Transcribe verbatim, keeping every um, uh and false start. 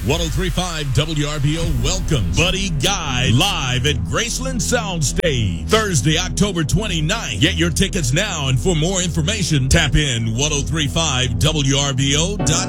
ten thirty-five W R B O welcomes Buddy Guy live at Graceland Soundstage Thursday, October twenty-ninth. Get your tickets now, and for more information, tap in ten thirty-five W R B O dot